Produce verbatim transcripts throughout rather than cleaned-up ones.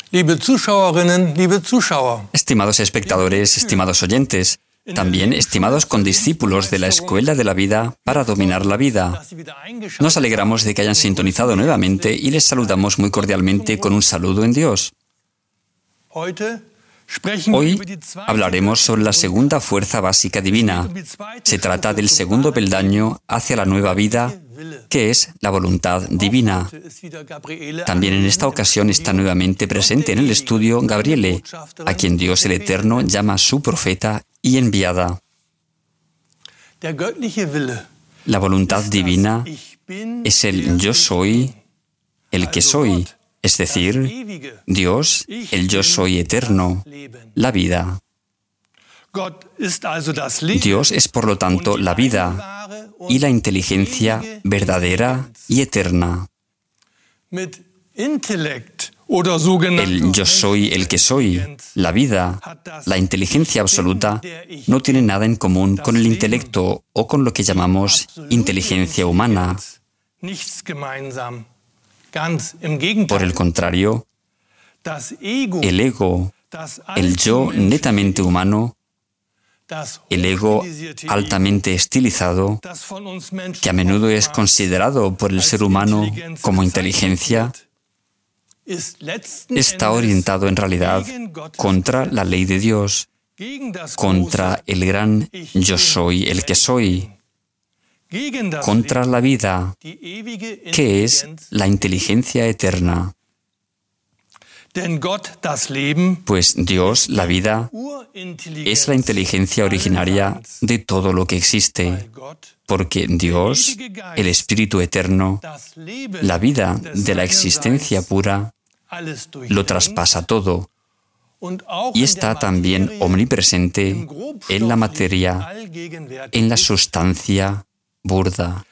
Liebe Zuschauerinnen, liebe Zuschauer. Estimados espectadores, estimados oyentes, también estimados condiscípulos de la Escuela de la Vida para dominar la vida. Nos alegramos de que hayan sintonizado nuevamente y les saludamos muy cordialmente con un saludo en Dios. Hoy hablaremos sobre la segunda fuerza básica divina. Se trata del segundo peldaño hacia la nueva vida, que es la voluntad divina. También en esta ocasión está nuevamente presente en el estudio Gabriele, a quien Dios el Eterno llama su profeta y enviada. La voluntad divina es el yo soy, el que soy, es decir, Dios, el yo soy eterno, la vida. Dios es, por lo tanto, la vida y la inteligencia verdadera y eterna. El yo soy, el que soy, la vida, la inteligencia absoluta, no tiene nada en común con el intelecto o con lo que llamamos inteligencia humana. Por el contrario, el ego, el yo netamente humano, el ego altamente estilizado, que a menudo es considerado por el ser humano como inteligencia, está orientado en realidad contra la ley de Dios, contra el gran yo soy, el que soy, contra la vida, que es la inteligencia eterna. Pues Dios, la vida, es la inteligencia originaria de todo lo que existe, porque Dios, el Espíritu Eterno, la vida de la existencia pura, lo traspasa todo y está también omnipresente en la materia, en la sustancia burda.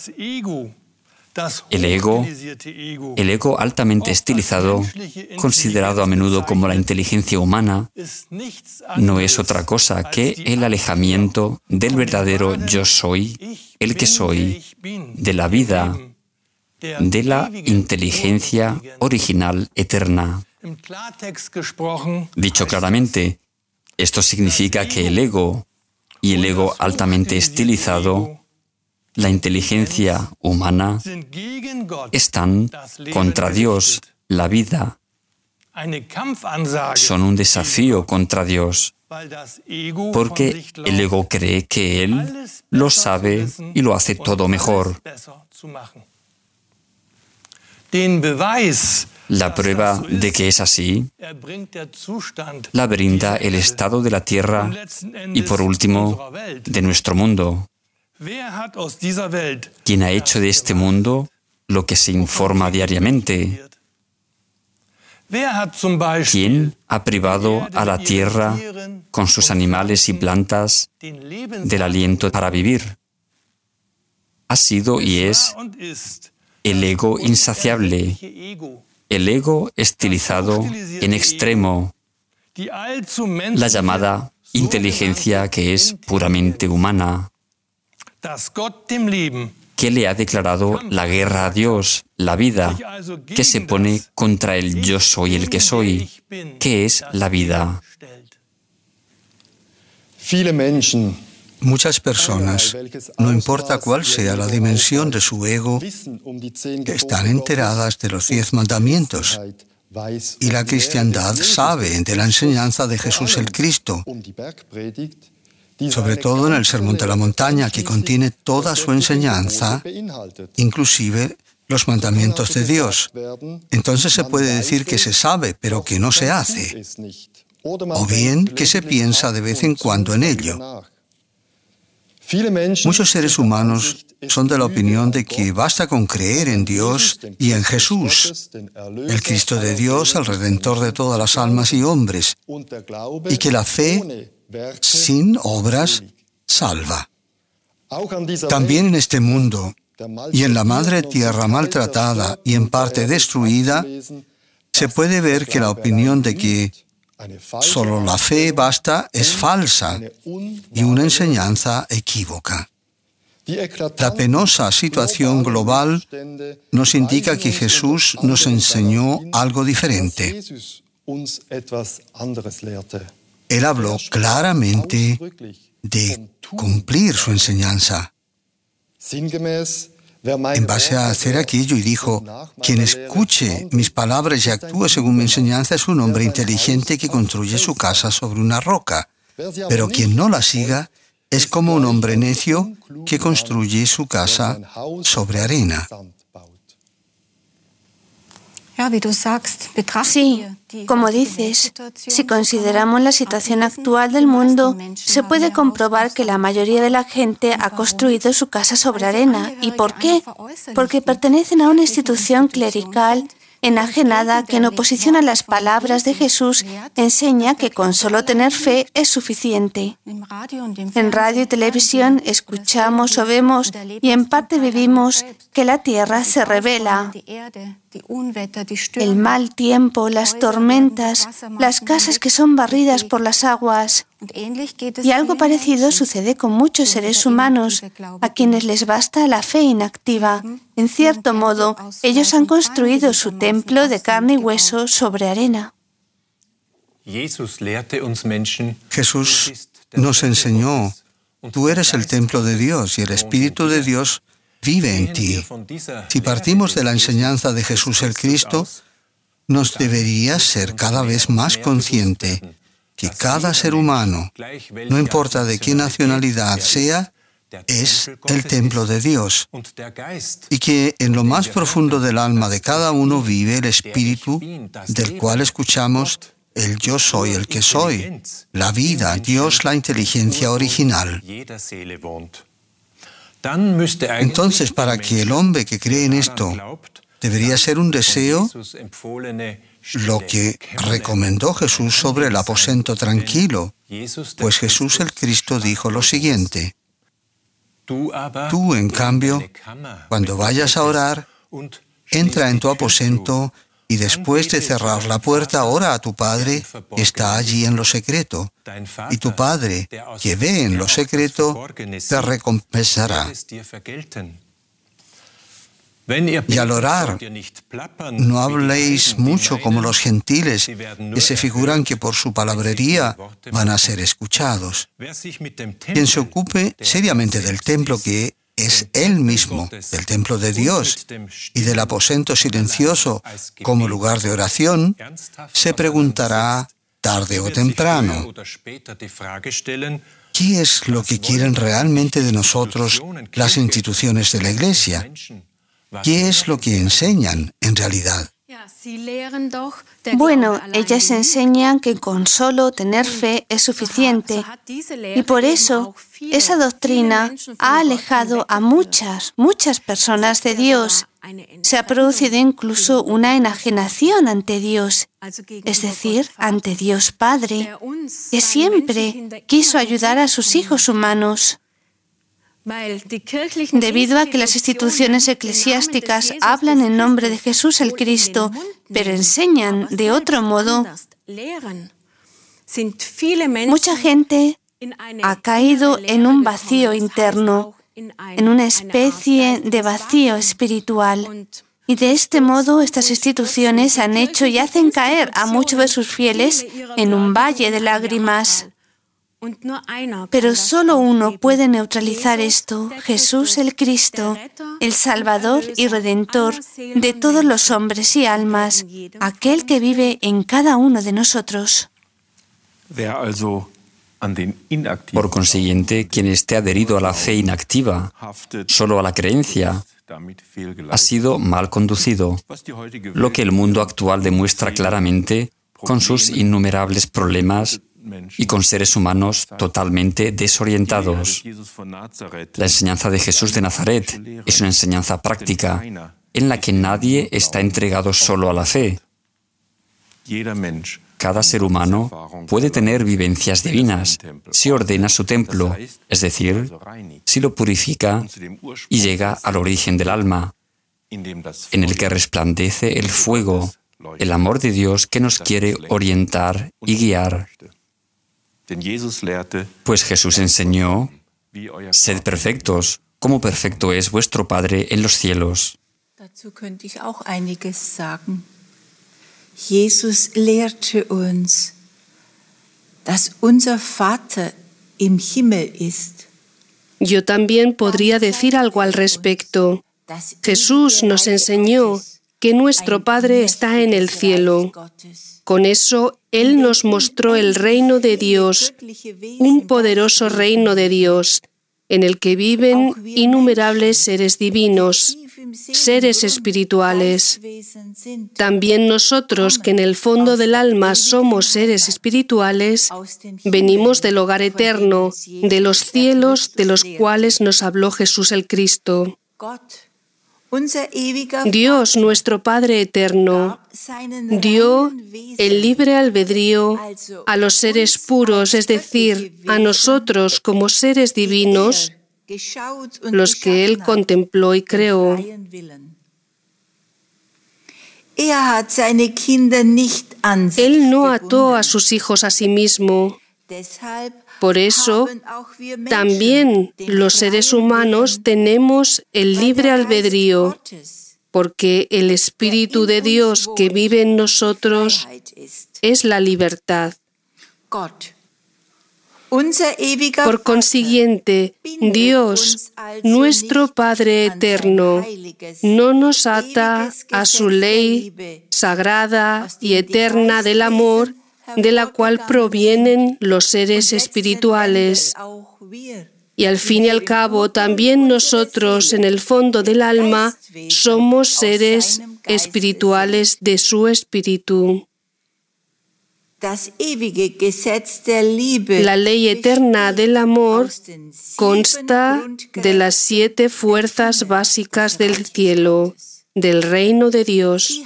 El ego, el ego altamente estilizado, considerado a menudo como la inteligencia humana, no es otra cosa que el alejamiento del verdadero yo soy, el que soy, de la vida, de la inteligencia original eterna. Dicho claramente, esto significa que el ego y el ego altamente estilizado, la inteligencia humana, están contra Dios, la vida. Son un desafío contra Dios, porque el ego cree que Él lo sabe y lo hace todo mejor. La prueba de que es así la brinda el estado de la tierra y, por último, de nuestro mundo. ¿Quién ha hecho de este mundo lo que se informa diariamente? ¿Quién ha privado a la tierra, con sus animales y plantas, del aliento para vivir? Ha sido y es el ego insaciable, el ego estilizado en extremo, la llamada inteligencia que es puramente humana, que le ha declarado la guerra a Dios, la vida, que se pone contra el yo soy el que soy, que es la vida. Muchas personas, no importa cuál sea la dimensión de su ego, están enteradas de los diez mandamientos. Y la cristiandad sabe de la enseñanza de Jesús el Cristo, sobre todo en el Sermón de la Montaña, que contiene toda su enseñanza, inclusive los mandamientos de Dios. Entonces se puede decir que se sabe, pero que no se hace, o bien que se piensa de vez en cuando en ello. Muchos seres humanos son de la opinión de que basta con creer en Dios y en Jesús, el Cristo de Dios, el Redentor de todas las almas y hombres, y que la fe sin obras salva. También en este mundo y en la madre tierra maltratada y en parte destruida, se puede ver que la opinión de que solo la fe basta es falsa y una enseñanza equívoca. La penosa situación global nos indica que Jesús nos enseñó algo diferente. Él habló claramente de cumplir su enseñanza. En base a hacer aquello, y dijo: quien escuche mis palabras y actúe según mi enseñanza es un hombre inteligente que construye su casa sobre una roca. Pero quien no la siga es como un hombre necio que construye su casa sobre arena. Sí, como dices, si consideramos la situación actual del mundo, se puede comprobar que la mayoría de la gente ha construido su casa sobre arena. ¿Y por qué? Porque pertenecen a una institución clerical enajenada que en oposición a las palabras de Jesús enseña que con solo tener fe es suficiente. En radio y televisión escuchamos o vemos y en parte vivimos que la tierra se revela. El mal tiempo, las tormentas, las casas que son barridas por las aguas. Y algo parecido sucede con muchos seres humanos, a quienes les basta la fe inactiva. En cierto modo, ellos han construido su templo de carne y hueso sobre arena. Jesús nos enseñó: tú eres el templo de Dios y el Espíritu de Dios vive en ti. Si partimos de la enseñanza de Jesús el Cristo, nos debería ser cada vez más consciente que cada ser humano, no importa de qué nacionalidad sea, es el templo de Dios, y que en lo más profundo del alma de cada uno vive el Espíritu del cual escuchamos el yo soy el que soy, la vida, Dios, la inteligencia original. Entonces, para que el hombre que cree en esto debería ser un deseo, lo que recomendó Jesús sobre el aposento tranquilo, pues Jesús el Cristo dijo lo siguiente: tú, en cambio, cuando vayas a orar, entra en tu aposento y después de cerrar la puerta, ora a tu Padre que está allí en lo secreto. Y tu Padre, que ve en lo secreto, te recompensará. Y al orar, no habléis mucho como los gentiles, que se figuran que por su palabrería van a ser escuchados. Quien se ocupe seriamente del templo, que es Él mismo, del templo de Dios y del aposento silencioso como lugar de oración, se preguntará tarde o temprano: ¿qué es lo que quieren realmente de nosotros las instituciones de la Iglesia? ¿Qué es lo que enseñan en realidad? Bueno, ellas enseñan que con solo tener fe es suficiente, y por eso esa doctrina ha alejado a muchas, muchas personas de Dios. Se ha producido incluso una enajenación ante Dios, es decir, ante Dios Padre, que siempre quiso ayudar a sus hijos humanos. Debido a que las instituciones eclesiásticas hablan en nombre de Jesús el Cristo, pero enseñan de otro modo, mucha gente ha caído en un vacío interno, en una especie de vacío espiritual. Y de este modo estas instituciones han hecho y hacen caer a muchos de sus fieles en un valle de lágrimas. Pero solo uno puede neutralizar esto: Jesús el Cristo, el Salvador y Redentor de todos los hombres y almas, aquel que vive en cada uno de nosotros. Por consiguiente, quien esté adherido a la fe inactiva, solo a la creencia, ha sido mal conducido, lo que el mundo actual demuestra claramente con sus innumerables problemas y con seres humanos totalmente desorientados. La enseñanza de Jesús de Nazaret es una enseñanza práctica en la que nadie está entregado solo a la fe. Cada ser humano puede tener vivencias divinas si ordena su templo, es decir, si lo purifica y llega al origen del alma, en el que resplandece el fuego, el amor de Dios que nos quiere orientar y guiar. Pues Jesús enseñó: sed perfectos, como perfecto es vuestro Padre en los cielos. Jesus lehrte uns, dass unser Vater im Himmel ist. Yo también podría decir algo al respecto. Jesús nos enseñó que nuestro Padre está en el cielo. Con eso, Él nos mostró el reino de Dios, un poderoso reino de Dios, en el que viven innumerables seres divinos, seres espirituales. También nosotros, que en el fondo del alma somos seres espirituales, venimos del hogar eterno, de los cielos de los cuales nos habló Jesús el Cristo. Dios, nuestro Padre eterno, dio el libre albedrío a los seres puros, es decir, a nosotros como seres divinos, los que Él contempló y creó. Él no ató a sus hijos a sí mismo. Por eso, también los seres humanos tenemos el libre albedrío, porque el Espíritu de Dios que vive en nosotros es la libertad. Por consiguiente, Dios, nuestro Padre eterno, no nos ata a su ley sagrada y eterna del amor, de la cual provienen los seres espirituales. Y al fin y al cabo, también nosotros, en el fondo del alma, somos seres espirituales de su espíritu. La ley eterna del amor consta de las siete fuerzas básicas del cielo, del reino de Dios.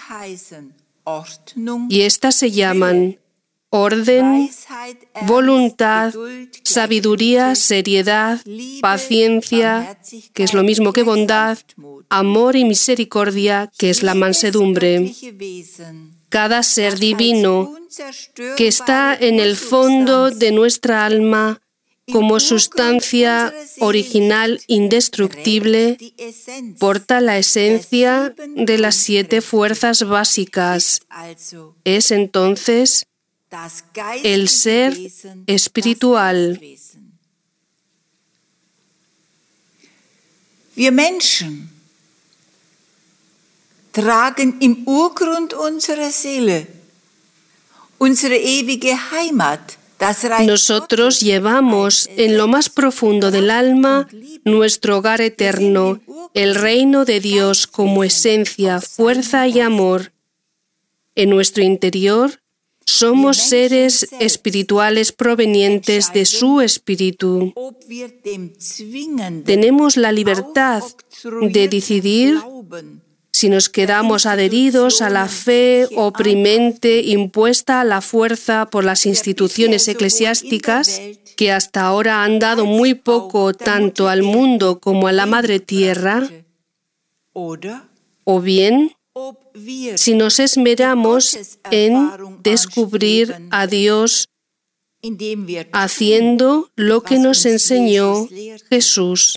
Y estas se llaman orden, voluntad, sabiduría, seriedad, paciencia, que es lo mismo que bondad, amor y misericordia, que es la mansedumbre. Cada ser divino que está en el fondo de nuestra alma como sustancia original indestructible, porta la esencia de las siete fuerzas básicas. Es entonces el ser espiritual. Wir Menschen tragen im Urgrund unserer Seele unsere ewige Heimat. Nosotros llevamos en lo más profundo del alma nuestro hogar eterno, el reino de Dios como esencia, fuerza y amor. En nuestro interior somos seres espirituales provenientes de su espíritu. Tenemos la libertad de decidir si nos quedamos adheridos a la fe oprimente impuesta a la fuerza por las instituciones eclesiásticas, que hasta ahora han dado muy poco tanto al mundo como a la Madre Tierra, o bien si nos esmeramos en descubrir a Dios haciendo lo que nos enseñó Jesús.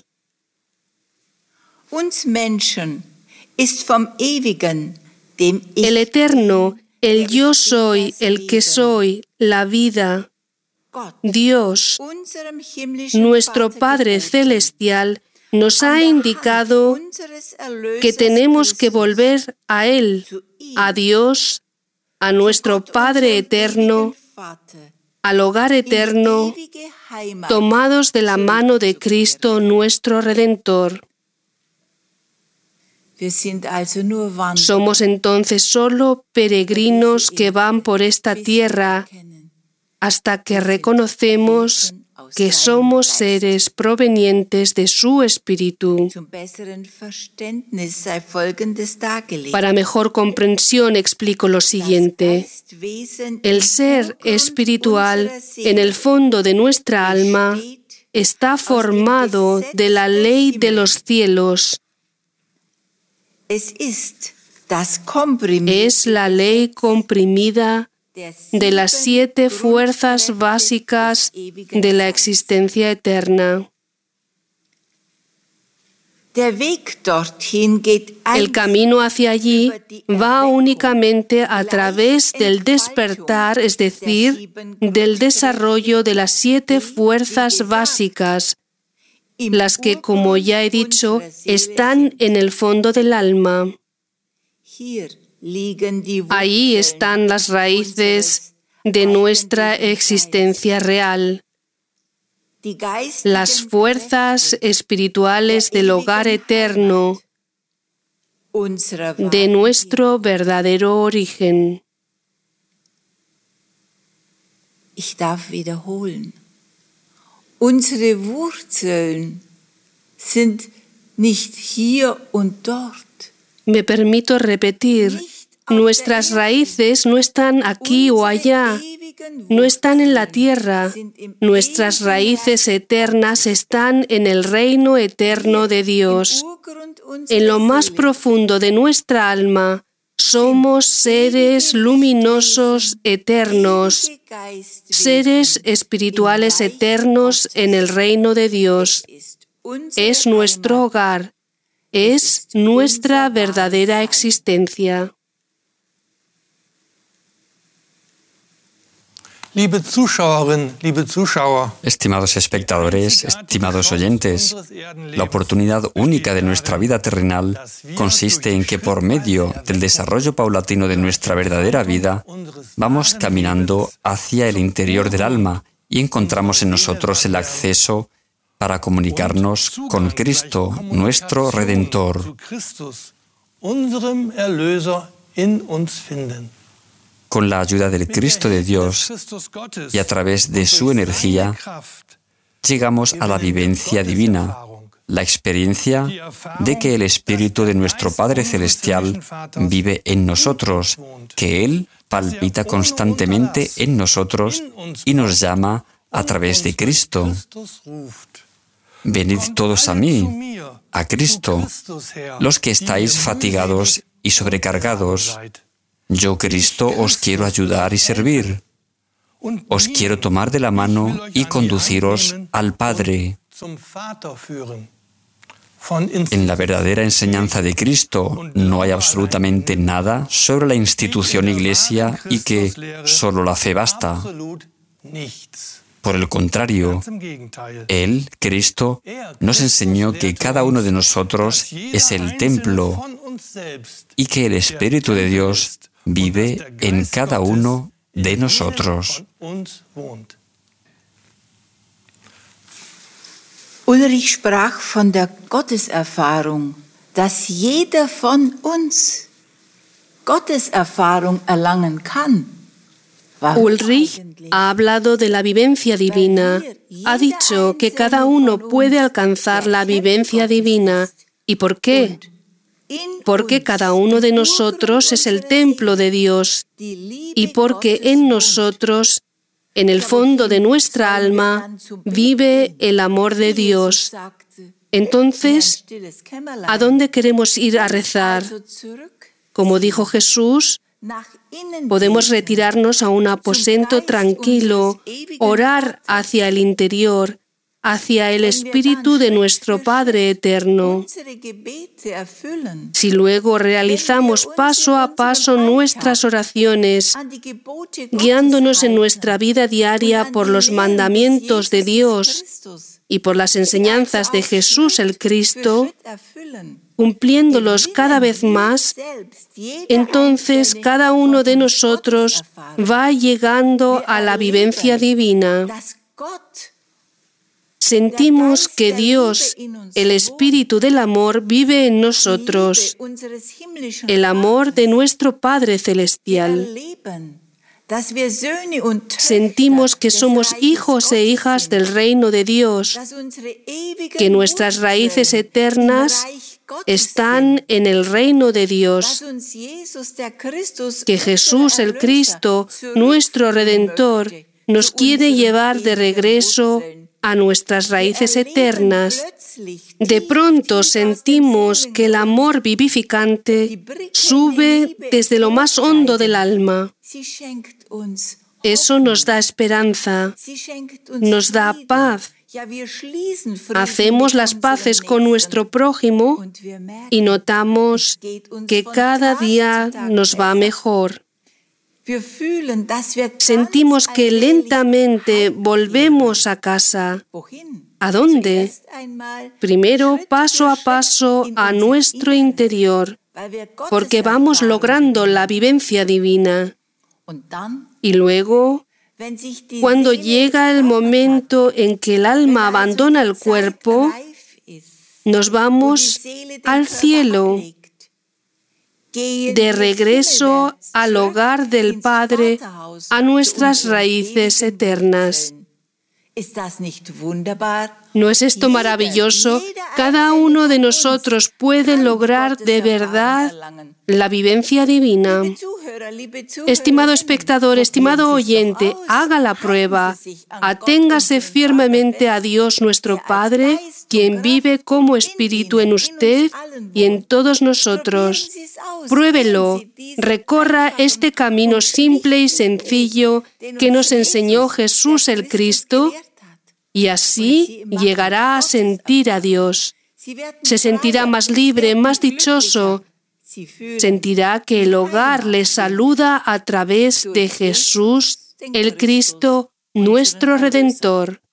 El eterno, el yo soy, el que soy, la vida, Dios, nuestro Padre Celestial, nos ha indicado que tenemos que volver a Él, a Dios, a nuestro Padre eterno, al hogar eterno, tomados de la mano de Cristo nuestro Redentor. Somos entonces solo peregrinos que van por esta tierra hasta que reconocemos que somos seres provenientes de su espíritu. Para mejor comprensión explico lo siguiente. El ser espiritual en el fondo de nuestra alma está formado de la ley de los cielos. Es la ley comprimida de las siete fuerzas básicas de la existencia eterna. El camino hacia allí va únicamente a través del despertar, es decir, del desarrollo de las siete fuerzas básicas, las que, como ya he dicho, están en el fondo del alma. Ahí están las raíces de nuestra existencia real. Las fuerzas espirituales del hogar eterno, de nuestro verdadero origen. Ich darf wiederholen. Unsere Wurzeln sind nicht hier und dort. Me permito repetir, nuestras raíces no están aquí o allá, no están en la tierra. Nuestras raíces eternas están en el reino eterno de Dios. En lo más profundo de nuestra alma, somos seres luminosos eternos, seres espirituales eternos en el reino de Dios. Es nuestro hogar, es nuestra verdadera existencia. Liebe Zuschauerinnen, liebe Zuschauer, estimados espectadores, estimados oyentes, la oportunidad única de nuestra vida terrenal consiste en que por medio del desarrollo paulatino de nuestra verdadera vida, vamos caminando hacia el interior del alma y encontramos en nosotros el acceso para comunicarnos con Cristo, nuestro Redentor. Con la ayuda del Cristo de Dios y a través de su energía, llegamos a la vivencia divina, la experiencia de que el Espíritu de nuestro Padre Celestial vive en nosotros, que Él palpita constantemente en nosotros y nos llama a través de Cristo. Venid todos a mí, a Cristo, los que estáis fatigados y sobrecargados. Yo, Cristo, os quiero ayudar y servir. Os quiero tomar de la mano y conduciros al Padre. En la verdadera enseñanza de Cristo no hay absolutamente nada sobre la institución Iglesia y que solo la fe basta. Por el contrario, Él, Cristo, nos enseñó que cada uno de nosotros es el templo y que el Espíritu de Dios vive en cada uno de nosotros. Ulrich sprach von der Gotteserfahrung, dass jeder von uns Gotteserfahrung erlangen kann. Ulrich ha hablado de la vivencia divina. Ha dicho que cada uno puede alcanzar la vivencia divina. ¿Y por qué? Porque cada uno de nosotros es el templo de Dios y porque en nosotros, en el fondo de nuestra alma, vive el amor de Dios. Entonces, ¿a dónde queremos ir a rezar? Como dijo Jesús, podemos retirarnos a un aposento tranquilo, orar hacia el interior, hacia el Espíritu de nuestro Padre Eterno. Si luego realizamos paso a paso nuestras oraciones, guiándonos en nuestra vida diaria por los mandamientos de Dios y por las enseñanzas de Jesús el Cristo, cumpliéndolos cada vez más, entonces cada uno de nosotros va llegando a la vivencia divina. Sentimos que Dios, el Espíritu del amor, vive en nosotros, el amor de nuestro Padre Celestial. Sentimos que somos hijos e hijas del reino de Dios, que nuestras raíces eternas están en el reino de Dios, que Jesús el Cristo, nuestro Redentor, nos quiere llevar de regreso a nuestras raíces eternas. De pronto sentimos que el amor vivificante sube desde lo más hondo del alma. Eso nos da esperanza, nos da paz Hacemos las paces con nuestro prójimo y notamos que cada día nos va mejor. Sentimos que lentamente volvemos a casa. ¿A dónde? Primero, paso a paso a nuestro interior, porque vamos logrando la vivencia divina. Y luego, cuando llega el momento en que el alma abandona el cuerpo, nos vamos al cielo, de regreso al hogar del Padre, a nuestras raíces eternas. ¿No es esto maravilloso? Cada uno de nosotros puede lograr de verdad la vivencia divina. Estimado espectador, estimado oyente, haga la prueba. Aténgase firmemente a Dios nuestro Padre, quien vive como Espíritu en usted y en todos nosotros. Pruébelo, recorra este camino simple y sencillo que nos enseñó Jesús el Cristo, y así llegará a sentir a Dios. Se sentirá más libre, más dichoso. Sentirá que el hogar le saluda a través de Jesús, el Cristo, nuestro Redentor.